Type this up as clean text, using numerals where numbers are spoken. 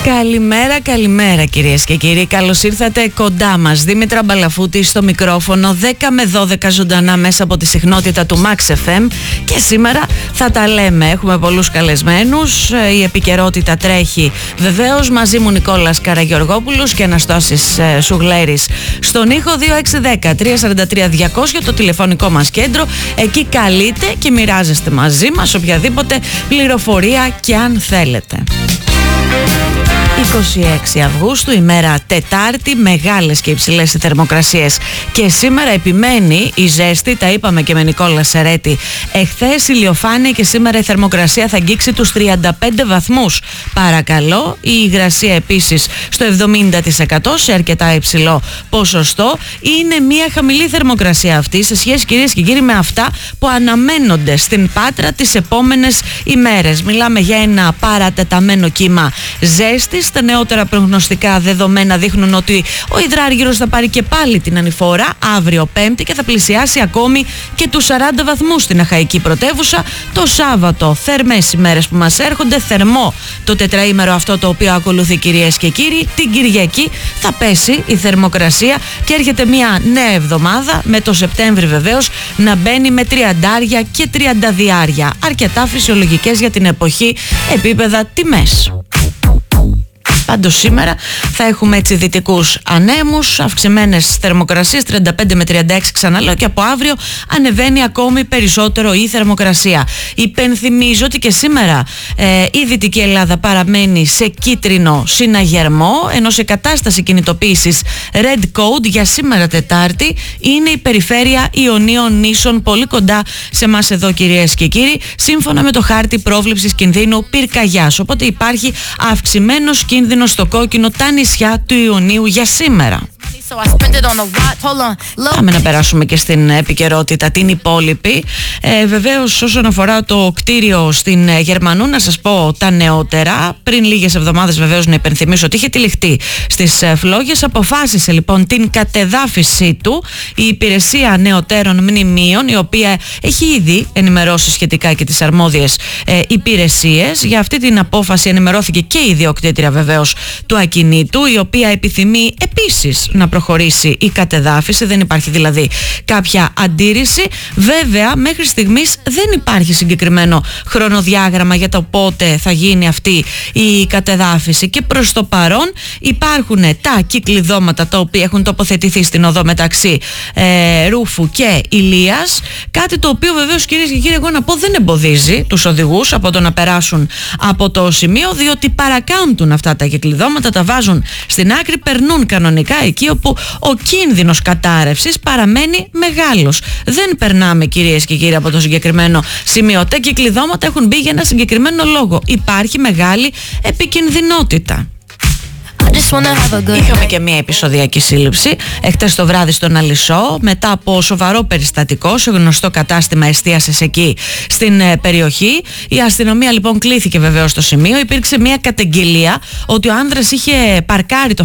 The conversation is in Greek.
Καλημέρα κυρίες και κύριοι. Καλώς ήρθατε κοντά μας. Δήμητρα Μπαλαφούτη στο μικρόφωνο, 10 με 12 ζωντανά μέσα από τη συχνότητα του Max FM. Και σήμερα θα τα λέμε. Έχουμε πολλούς καλεσμένους. Η επικαιρότητα τρέχει βεβαίως. Μαζί μου Νικόλας Καραγεωργόπουλος και Αναστάσης Σουγλέρης στον ήχο. 2610-343-200 το τηλεφωνικό μας κέντρο. Εκεί καλείτε και μοιράζεστε μαζί μας οποιαδήποτε πληροφορία και αν θέλετε. 26 Αυγούστου, ημέρα Τετάρτη, μεγάλες και υψηλές οι θερμοκρασίες. Και σήμερα επιμένει η ζέστη, τα είπαμε και με Νικόλα Σερέτη εχθές, ηλιοφάνεια, και σήμερα η θερμοκρασία θα αγγίξει τους 35 βαθμούς. Παρακαλώ, η υγρασία επίσης στο 70%, σε αρκετά υψηλό ποσοστό. Είναι μια χαμηλή θερμοκρασία αυτή σε σχέση, κυρίες και κύριοι, με αυτά που αναμένονται στην Πάτρα τις επόμενες ημέρες. Μιλάμε για ένα παρατεταμένο κύμα ζέστης. Τα νεότερα προγνωστικά δεδομένα δείχνουν ότι ο υδράργυρος θα πάρει και πάλι την ανηφόρα αύριο Πέμπτη και θα πλησιάσει ακόμη και τους 40 βαθμούς στην Αχαϊκή πρωτεύουσα. Το Σάββατο, θερμές ημέρες που μας έρχονται, θερμό το τετραήμερο αυτό το οποίο ακολουθεί, κυρίες και κύριοι. Την Κυριακή θα πέσει η θερμοκρασία και έρχεται μια νέα εβδομάδα, με το Σεπτέμβρη βεβαίως να μπαίνει με 30 και 32. Αρκετά φυσιολογικές για την εποχή επίπεδα τιμές. Πάντως σήμερα θα έχουμε έτσι δυτικούς ανέμους, αυξημένες θερμοκρασίες 35 με 36, ξαναλέω, και από αύριο ανεβαίνει ακόμη περισσότερο η θερμοκρασία. Υπενθυμίζω ότι και σήμερα η Δυτική Ελλάδα παραμένει σε κίτρινο συναγερμό, ενώ σε κατάσταση κινητοποίησης Red Code για σήμερα Τετάρτη είναι η περιφέρεια Ιωνίων νήσων, πολύ κοντά σε εμάς εδώ, κυρίες και κύριοι, σύμφωνα με το χάρτη πρόβλεψης κινδύνου πυρκαγιάς. Οπότε υπάρχει αυξημένος κίνδυνος στο κόκκινο τα νησιά του Ιωνίου για σήμερα. Πάμε να περάσουμε και στην επικαιρότητα την υπόλοιπη. Βεβαίως, όσον αφορά το κτίριο στην Γερμανού, να σας πω τα νεότερα. Πριν λίγες εβδομάδες, βεβαίως, να υπενθυμίσω ότι είχε τυλιχτεί στις φλόγες. Αποφάσισε λοιπόν την κατεδάφιση του η Υπηρεσία Νεωτέρων Μνημείων, η οποία έχει ήδη ενημερώσει σχετικά και τις αρμόδιες υπηρεσίες. Για αυτή την απόφαση ενημερώθηκε και η ιδιοκτήτρια βεβαίως του ακινήτου, η οποία επιθυμεί επίσης να προχωρήσει η κατεδάφιση. Δεν υπάρχει δηλαδή κάποια αντίρρηση. Βέβαια, μέχρι στιγμής δεν υπάρχει συγκεκριμένο χρονοδιάγραμμα για το πότε θα γίνει αυτή η κατεδάφιση, και προς το παρόν υπάρχουν τα κυκλειδώματα τα οποία έχουν τοποθετηθεί στην οδό μεταξύ Ρούφου και Ηλίας, κάτι το οποίο βεβαίως, κυρίες και κύριοι, εγώ να πω δεν εμποδίζει τους οδηγούς από το να περάσουν από το σημείο, διότι παρακάμπτουν αυτά τα κυκλειδώματα, τα βάζουν στην άκρη, περνούν κανονικά εκεί όπου ο κίνδυνος κατάρρευσης παραμένει μεγάλος. Δεν περνάμε, κυρίες και κύριοι, από το συγκεκριμένο σημείο. Τα κυκλειδώματα έχουν μπει για ένα συγκεκριμένο λόγο. Υπάρχει μεγάλη επικινδυνότητα. Είχαμε και μια επεισοδιακή σύλληψη εχθές το βράδυ στον Αλυσσό, μετά από σοβαρό περιστατικό σε γνωστό κατάστημα εστίασης εκεί στην περιοχή. Η αστυνομία λοιπόν κλήθηκε βεβαίως στο σημείο. Υπήρξε μια καταγγελία ότι ο άνδρας είχε παρκάρει το